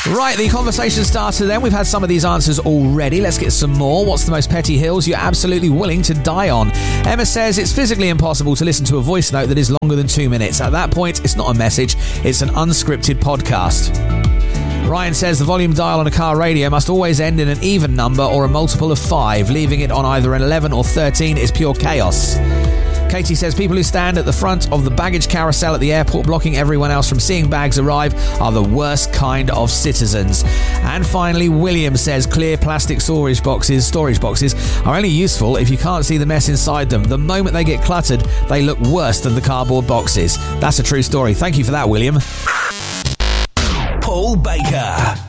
Right, the conversation started then. We've had some of these answers already. Let's get some more. What's the most petty hills you're absolutely willing to die on? Emma says it's physically impossible to listen to a voice note that is longer than 2 minutes. At that point, it's not a message, it's an unscripted podcast. Ryan says the volume dial on a car radio must always end in an even number or a multiple of 5. Leaving it on either an 11 or 13 is pure chaos. Katie says people who stand at the front of the baggage carousel at the airport blocking everyone else from seeing bags arrive are the worst kind of citizens. And finally, William says clear plastic storage boxes are only useful if you can't see the mess inside them. The moment they get cluttered, they look worse than the cardboard boxes. That's a true story. Thank you for that, William. Paul Baker.